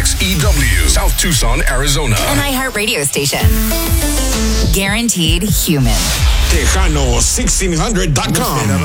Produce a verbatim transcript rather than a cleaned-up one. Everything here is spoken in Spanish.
X E W, South Tucson, Arizona. An iHeart radio station. Guaranteed human. Tejano sixteen hundred dot com.